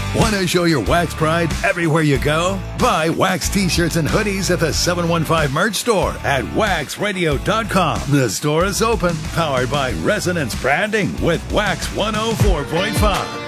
Want to show your Wax pride everywhere you go? Buy Wax t-shirts and hoodies at the 715 merch store at waxradio.com. The store is open, powered by Resonance Branding with Wax 104.5.